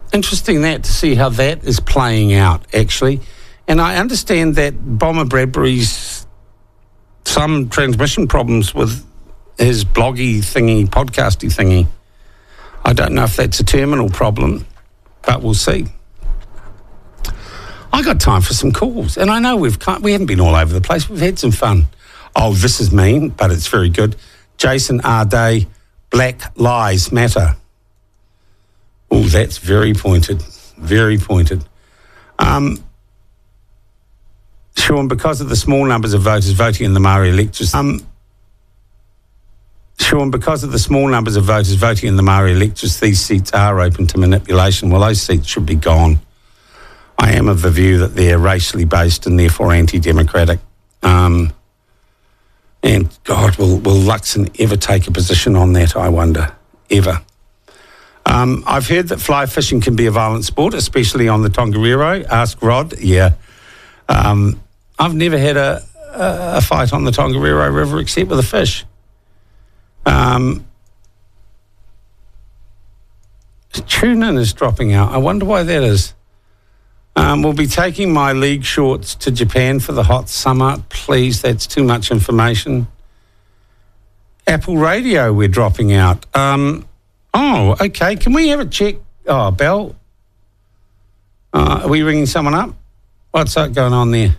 Interesting that to see how that is playing out, actually. And I understand that Bomber Bradbury's some transmission problems with his bloggy thingy, podcasty thingy. I don't know if that's a terminal problem, but we'll see. I got time for some calls, and I know we haven't been all over the place. We've had some fun. Oh, this is mean, but it's very good. Jason R. Day, Black Lives Matter. Oh, that's very pointed. Very pointed. Sean, because of the small numbers of voters voting in the Maori electors... Sean, because of the small numbers of voters voting in the Maori electors, these seats are open to manipulation. Well, those seats should be gone. I am of the view that they're racially based and therefore anti-democratic. And God, will Luxon ever take a position on that, I wonder? Ever. I've heard that fly fishing can be a violent sport, especially on the Tongariro. Ask Rod. Yeah. I've never had a fight on the Tongariro River except with a fish. Tune-in is dropping out. I wonder why that is. We'll be taking my league shorts to Japan for the hot summer. Please, that's too much information. Apple Radio, we're dropping out. Oh, okay. Can we have a check? Oh, Bell. Are we ringing someone up? What's that going on there?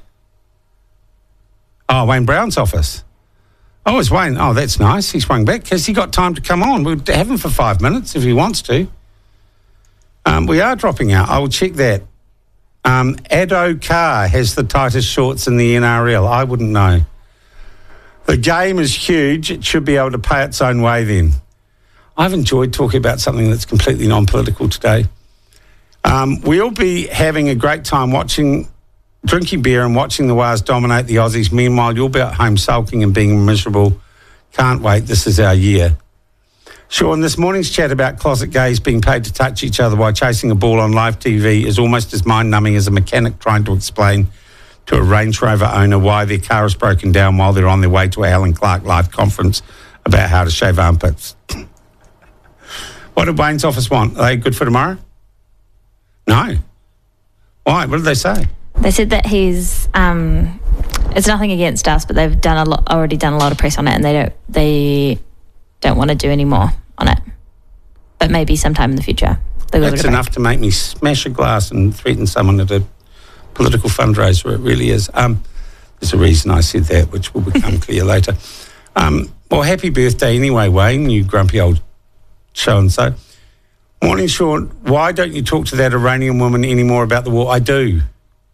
Oh, Wayne Brown's office. Oh, it's Wayne. Oh, that's nice. He swung back. Has he got time to come on? We'll have him for 5 minutes if he wants to. We are dropping out. I will check that. Addo Carr has the tightest shorts in the NRL. I wouldn't know. The game is huge. It should be able to pay its own way then. I've enjoyed talking about something that's completely non-political today. We'll be having a great time drinking beer and watching the Wars dominate the Aussies. Meanwhile, you'll be at home sulking and being miserable. Can't wait. This is our year. Sean, this morning's chat about closet gays being paid to touch each other while chasing a ball on live TV is almost as mind-numbing as a mechanic trying to explain to a Range Rover owner why their car is broken down while they're on their way to a Alan Clark live conference about how to shave armpits. What did Wayne's office want? Are they good for tomorrow? No. Why? What did they say? They said that he's... it's nothing against us, but they've already done a lot of press on it, and they don't want to do any more on it. But maybe sometime in the future. That's enough to make me smash a glass and threaten someone at a political fundraiser. It really is. There's a reason I said that, which will become clear later. Well, happy birthday anyway, Wayne, you grumpy old so-and-so. Morning, Sean. Why don't you talk to that Iranian woman anymore about the war? I do.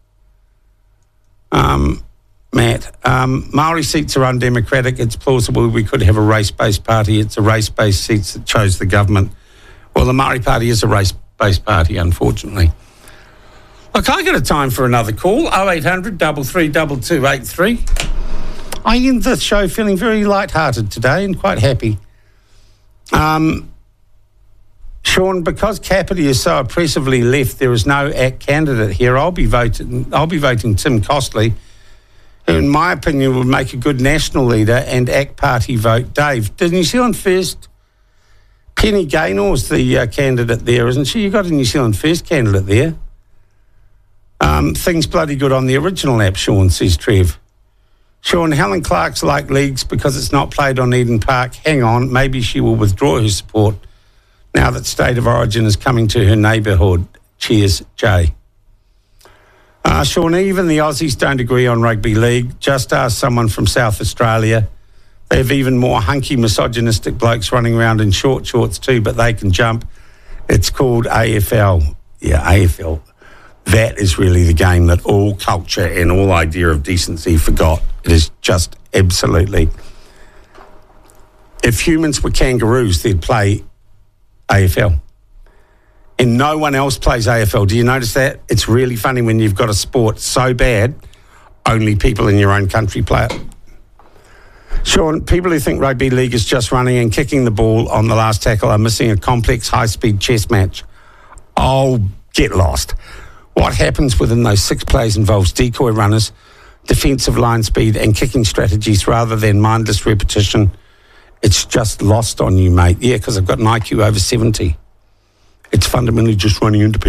Matt, Maori seats are undemocratic. It's plausible we could have a race-based party. It's a race-based seats that chose the government. Well, the Maori Party is a race-based party, unfortunately. Look, I got a time for another call, 0800 332 283. I end the show feeling very light-hearted today and quite happy. Sean, because Kapiti is so oppressively left, there is no ACT candidate here. I'll be voting Tim Costley, who, in my opinion, would make a good national leader, and ACT Party vote Dave. Does New Zealand First? Penny Gaynor's the candidate there, isn't she? You got a New Zealand First candidate there. Things bloody good on the original app, Sean, says Trev. Sean, Helen Clark's like leagues because it's not played on Eden Park. Hang on, maybe she will withdraw her support now that State of Origin is coming to her neighbourhood. Cheers, Jay. Sean, even the Aussies don't agree on rugby league. Just ask someone from South Australia. They have even more hunky, misogynistic blokes running around in short shorts too, but they can jump. It's called AFL. Yeah, AFL. That is really the game that all culture and all idea of decency forgot. It is just absolutely... If humans were kangaroos, they'd play AFL. And no one else plays AFL. Do you notice that? It's really funny when you've got a sport so bad, only people in your own country play it. Sean, people who think rugby league is just running and kicking the ball on the last tackle are missing a complex, high-speed chess match. Oh, get lost. What happens within those 6 plays involves decoy runners, defensive line speed and kicking strategies rather than mindless repetition. It's just lost on you, mate. Yeah, because I've got an IQ over 70. It's fundamentally just running into people.